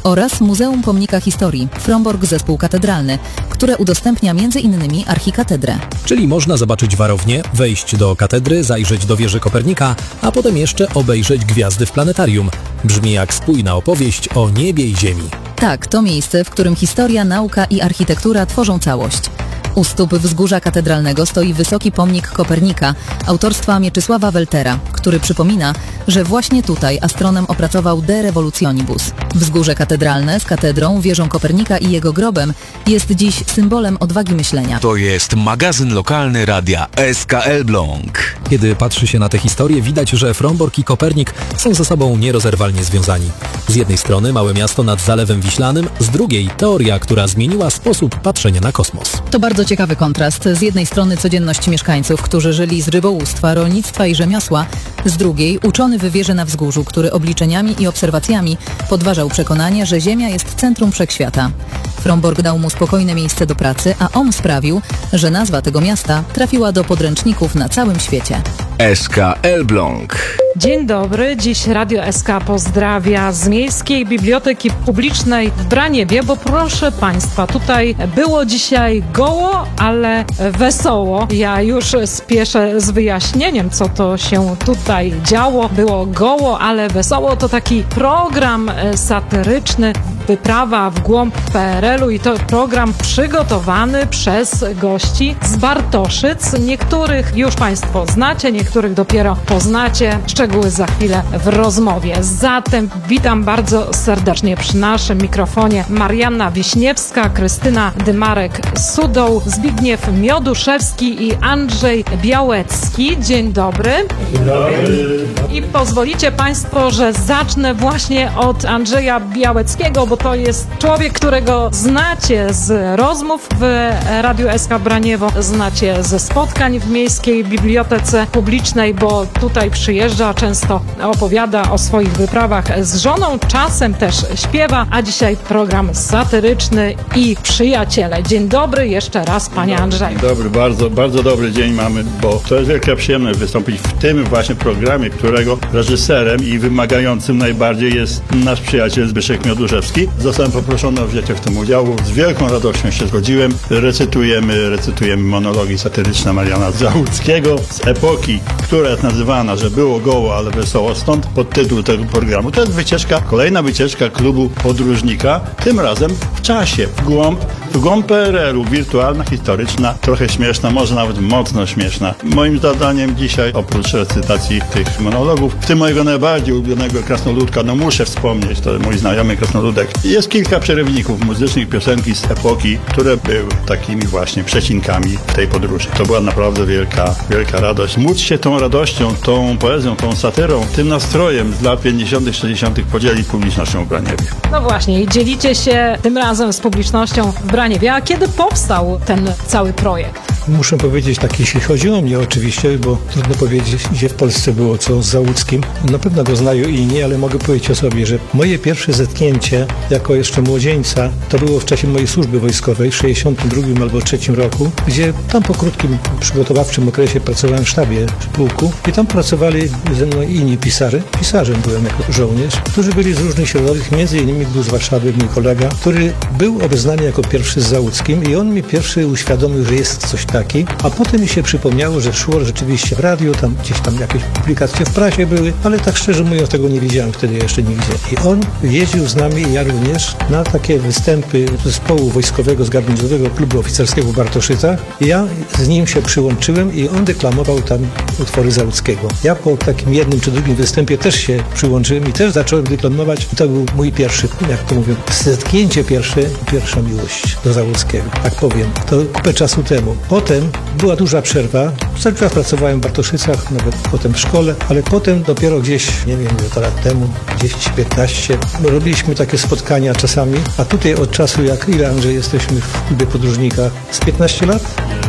oraz Muzeum Pomnika Historii Frombork Zespół Katedralny, które udostępnia m.in. archikatedrę. Czyli można zobaczyć warownię, wejść do katedry, zajrzeć do wieży Kopernika, a potem jeszcze obejrzeć gwiazdy w planetarium. Brzmi jak spójna opowieść o niebie i ziemi. Tak, to miejsce, w którym historia, nauka i architektura tworzą całość. U stóp wzgórza katedralnego stoi wysoki pomnik Kopernika autorstwa Mieczysława Weltera, który przypomina, że właśnie tutaj astronom opracował De Revolutionibus. Wzgórze katedralne z katedrą, wieżą Kopernika i jego grobem jest dziś symbolem odwagi myślenia. To jest magazyn lokalny radia SK Elbląg. Kiedy patrzy się na tę historię, widać, że Frombork i Kopernik są ze sobą nierozerwalnie związani. Z jednej strony małe miasto nad Zalewem Wiślanym, z drugiej teoria, która zmieniła sposób patrzenia na kosmos. To bardzo ciekawy kontrast. Z jednej strony codzienność mieszkańców, którzy żyli z rybołówstwa, rolnictwa i rzemiosła, z drugiej uczony w wieży na wzgórzu, który obliczeniami i obserwacjami podważał przekonanie, że Ziemia jest centrum wszechświata. Frombork dał mu spokojne miejsce do pracy, a on sprawił, że nazwa tego miasta trafiła do podręczników na całym świecie. SK Elbląg. Dzień dobry, dziś Radio SK pozdrawia z Miejskiej Biblioteki Publicznej w Braniewie, bo proszę Państwa, tutaj było dzisiaj goło, ale wesoło. Ja już spieszę z wyjaśnieniem, co to się tutaj działo. Było goło, ale wesoło. To taki program satyryczny, wyprawa w głąb PRL-u i to program przygotowany przez gości z Bartoszyc. Niektórych już Państwo znacie, niektórych dopiero poznacie. Szczegóły za chwilę w rozmowie. Zatem witam bardzo serdecznie przy naszym mikrofonie Marianna Wiśniewska, Krystyna Dymarek-Sudoł, Zbigniew Mioduszewski i Andrzej Białecki. Dzień dobry. Dzień dobry. I pozwolicie Państwo, że zacznę właśnie od Andrzeja Białeckiego, bo to jest człowiek, którego znacie z rozmów w Radiu SK Braniewo, znacie ze spotkań w Miejskiej Bibliotece Publicznej, bo tutaj przyjeżdża, często opowiada o swoich wyprawach z żoną, czasem też śpiewa, a dzisiaj program satyryczny i przyjaciele. Dzień dobry jeszcze raz, panie Andrzeju. Dzień dobry, bardzo dobry dzień mamy, bo to jest wielka przyjemność wystąpić w tym właśnie programie, którego reżyserem i wymagającym najbardziej jest nasz przyjaciel Zbyszek Mioduszewski. Zostałem poproszony o wzięcie w tym udziału. Z wielką radością się zgodziłem. Recytujemy monologi satyryczne Mariana Załuckiego z epoki, która jest nazywana, że było goło, ale wesoło. Stąd podtytuł tego programu. To jest kolejna wycieczka klubu podróżnika, tym razem w czasie, w głąb PRL-u, wirtualna, historyczna, trochę śmieszna, może nawet mocno śmieszna. Moim zadaniem dzisiaj, oprócz recytacji tych monologów, w tym mojego najbardziej ulubionego krasnoludka, no muszę wspomnieć, to mój znajomy krasnoludek. Jest kilka przerywników muzycznych, piosenki z epoki, które były takimi właśnie przecinkami tej podróży. To była naprawdę wielka radość. Móc się tą radością, tą poezją, tą satyrą, tym nastrojem z lat 50., 60. podzielić z publicznością w Braniewie. No właśnie, i dzielicie się tym razem z publicznością w Braniewie. A kiedy powstał ten cały projekt? Muszę powiedzieć tak, jeśli chodzi o mnie oczywiście, bo trudno powiedzieć, gdzie w Polsce było co z Załuckim. Na pewno go znają inni, ale mogę powiedzieć o sobie, że moje pierwsze zetknięcie jako jeszcze młodzieńca to było w czasie mojej służby wojskowej w 62 albo 3 roku, gdzie tam po krótkim przygotowawczym okresie pracowałem w sztabie pułku i tam pracowali ze mną inni pisarze. Pisarzem byłem jako żołnierz, którzy byli z różnych środowisk, między innymi był z Warszawy mój kolega, który był obeznany jako pierwszy z Załuckim i on mi pierwszy uświadomił, że jest coś takiego. A potem mi się przypomniało, że szło rzeczywiście w radiu, tam gdzieś tam jakieś publikacje w prasie były, ale tak szczerze mówiąc tego nie widziałem wtedy jeszcze nigdzie. I on jeździł z nami i ja również na takie występy zespołu wojskowego z garnizonowego klubu oficerskiego w Bartoszycach. I ja z nim się przyłączyłem i on deklamował tam utwory Załuckiego. Ja po takim jednym czy drugim występie też się przyłączyłem i też zacząłem deklamować. I to był mój pierwszy, jak to mówią, zetknięcie pierwsza miłość do Załuckiego. Tak powiem. To kupę czasu temu. Potem była duża przerwa. Cały czas pracowałem w Bartoszycach, nawet potem w szkole, ale potem dopiero gdzieś, nie wiem, ile to lat temu, 10-15, robiliśmy takie spotkania czasami, a tutaj od czasu, ile Andrzej jesteśmy w klubie podróżnika, z 15 lat?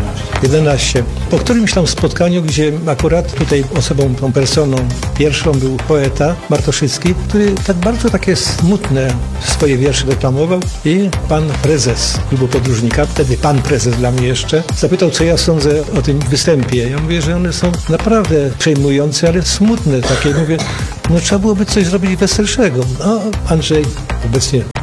11. Po którymś tam spotkaniu, gdzie akurat tutaj osobą, tą personą pierwszą był poeta bartoszycki, który tak bardzo takie smutne swoje wiersze deklamował i pan prezes klubu podróżnika, wtedy pan prezes dla mnie jeszcze, zapytał, co ja sądzę o tym występie. Ja mówię, że one są naprawdę przejmujące, ale smutne takie. Mówię, no trzeba byłoby coś zrobić weselszego. No, Andrzej, obecnie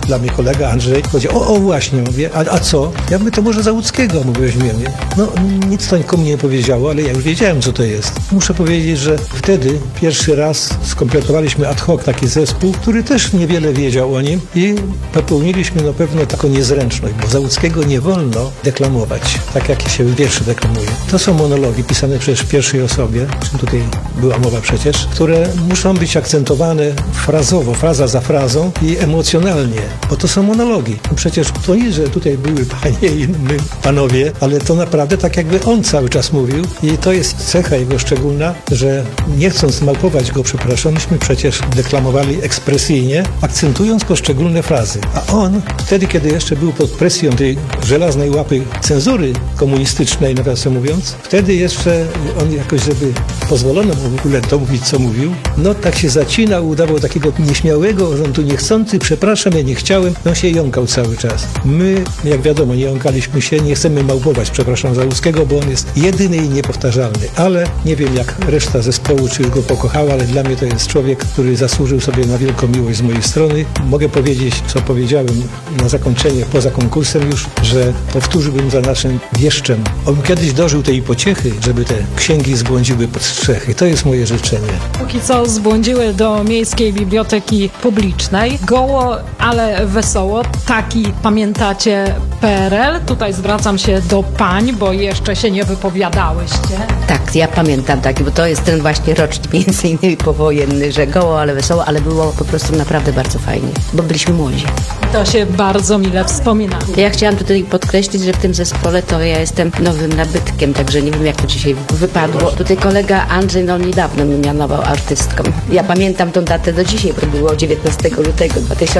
dla mnie kolega Andrzej powiedział, o właśnie, mówię, a co? Ja mówię, to może Załuckiego mu weźmiemy. No nic to nikomu nie powiedziało, ale ja już wiedziałem, co to jest. Muszę powiedzieć, że wtedy pierwszy raz skompletowaliśmy ad hoc taki zespół, który też niewiele wiedział o nim i popełniliśmy na pewno taką niezręczność, bo Załuckiego nie wolno deklamować, tak jak się w wierszy deklamuje. To są monologi pisane przecież w pierwszej osobie, o czym tutaj była mowa przecież, które muszą być akcentowane frazowo, fraza za frazą i emocjonalnie, bo to są monologi. No przecież to nie, że tutaj były panie i my panowie, ale to naprawdę tak jakby on cały czas mówił i to jest cecha jego szczególna, że nie chcąc małpować go, przepraszam, myśmy przecież deklamowali ekspresyjnie, akcentując poszczególne frazy. A on wtedy, kiedy jeszcze był pod presją tej żelaznej łapy cenzury komunistycznej, nawiasem mówiąc, wtedy jeszcze on jakoś, żeby pozwolono mu w ogóle to mówić, co mówił, no tak się zacinał, udawał takiego nieśmiałego, on tu niechcący, przepraszam, ja nie chciałem, on się jąkał cały czas. My, jak wiadomo, nie jąkaliśmy się, nie chcemy małpować, przepraszam, Załuckiego, bo on jest jedyny i niepowtarzalny, ale nie wiem, jak reszta zespołu, czy go pokochała, ale dla mnie to jest człowiek, który zasłużył sobie na wielką miłość z mojej strony. Mogę powiedzieć, co powiedziałem na zakończenie, poza konkursem już, że powtórzyłbym za naszym wieszczem. On kiedyś dożył tej pociechy, żeby te księgi zbłądziły pod strzechy. To jest moje życzenie. Póki co zbłądziły do Miejskiej Biblioteki Publicznej. Goło, ale wesoło. Taki, pamiętacie, PRL? Tutaj zwracam się do pań, bo jeszcze się nie wypowiadałyście. Tak, ja pamiętam taki, bo to jest ten właśnie rocznik między innymi powojenny, że goło, ale wesoło, ale było po prostu naprawdę bardzo fajnie, bo byliśmy młodzi. To się bardzo mile wspomina. Ja chciałam tutaj podkreślić, że w tym zespole to ja jestem nowym nabytkiem, także nie wiem, jak to dzisiaj wypadło. Tutaj kolega Andrzej, no niedawno mnie mianował artystką. Ja pamiętam tą datę do dzisiaj, bo było 19 lutego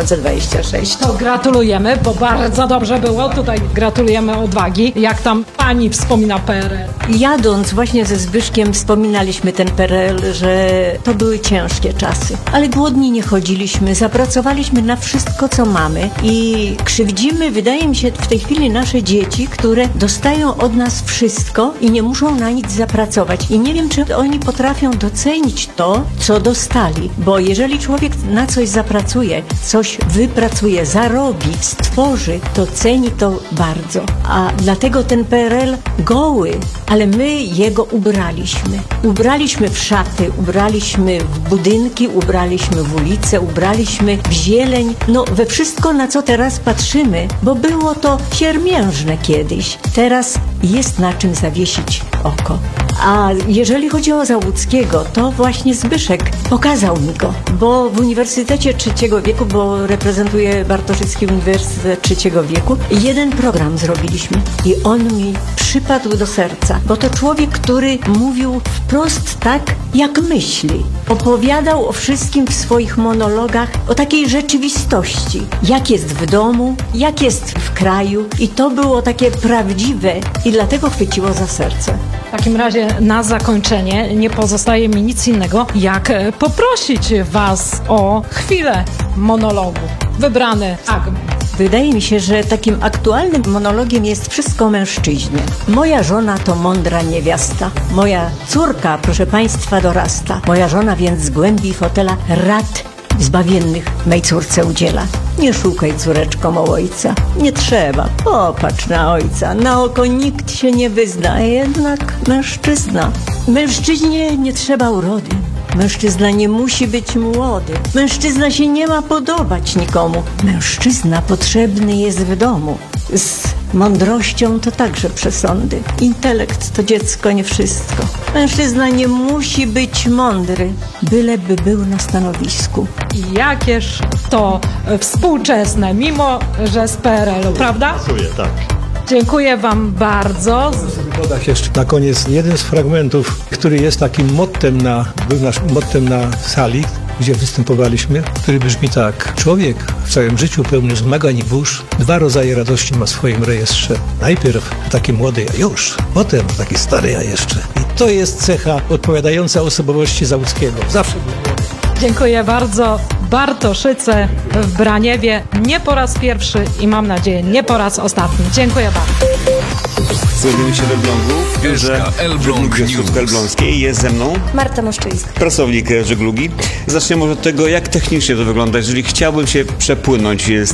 2026. To gratulujemy, bo bardzo dobrze było. Tutaj gratulujemy odwagi. Jak tam pani wspomina PRL? Jadąc właśnie ze Zbyszkiem wspominaliśmy ten PRL, że to były ciężkie czasy. Ale głodni nie chodziliśmy, zapracowaliśmy na wszystko, co mamy i krzywdzimy, wydaje mi się, w tej chwili nasze dzieci, które dostają od nas wszystko i nie muszą na nic zapracować. I nie wiem, czy oni potrafią docenić to, co dostali, bo jeżeli człowiek na coś zapracuje, coś wypracuje, zarobi, stworzy, to ceni to bardzo. A dlatego ten PRL goły, ale my jego ubraliśmy. Ubraliśmy w szaty, ubraliśmy w budynki, ubraliśmy w ulice, ubraliśmy w zieleń, no we wszystko, na co teraz patrzymy, bo było to siermiężne kiedyś. Teraz jest na czym zawiesić oko. A jeżeli chodzi o Załuckiego, to właśnie Zbyszek pokazał mi go, bo w Uniwersytecie Trzeciego Wieku, bo reprezentuję Bartoszycki Uniwersytet Trzeciego Wieku, jeden program zrobiliśmy i on mi przypadł do serca, bo to człowiek, który mówił wprost tak, jak myśli. Opowiadał o wszystkim w swoich monologach, o takiej rzeczywistości, jak jest w domu, jak jest w kraju i to było takie prawdziwe i dlatego chwyciło za serce. W takim razie na zakończenie nie pozostaje mi nic innego, jak poprosić was o chwilę monologu. Wybrany fragment. Wydaje mi się, że takim aktualnym monologiem jest Wszystko o mężczyźnie. Moja żona to mądra niewiasta. Moja córka, proszę państwa, dorasta. Moja żona więc z głębi fotela rad zbawiennych mej córce udziela. Nie szukaj, córeczko, o ojca. Nie trzeba. Popatrz na ojca. Na oko nikt się nie wyzna, a jednak mężczyzna. Mężczyźnie nie trzeba urody. Mężczyzna nie musi być młody. Mężczyzna się nie ma podobać nikomu. Mężczyzna potrzebny jest w domu. Z mądrością to także przesądy. Intelekt to dziecko nie wszystko. Mężczyzna nie musi być mądry, byleby był na stanowisku. I jakież to współczesne, mimo że z PRL-u, prawda? Pasuje, tak. Dziękuję wam bardzo. Dodać jeszcze na koniec jeden z fragmentów, który jest takim był naszym mottem na sali, gdzie występowaliśmy, który brzmi tak. Człowiek w całym życiu pełny zmagań i burz 2 rodzaje radości ma w swoim rejestrze. Najpierw taki młody ja już, potem taki stary ja jeszcze. I to jest cecha odpowiadająca osobowości Załuckiego. Zawsze był młody. Dziękuję bardzo. Bartoszyce w Braniewie nie po raz pierwszy i mam nadzieję nie po raz ostatni. Dziękuję bardzo. Znajdujemy się w Elblągu, w biurze żeglugi elbląskiej. Jest ze mną Marta Moszczyńska, pracownik żeglugi. Zaczniemy może od tego, jak technicznie to wygląda. Jeżeli chciałbym się przepłynąć z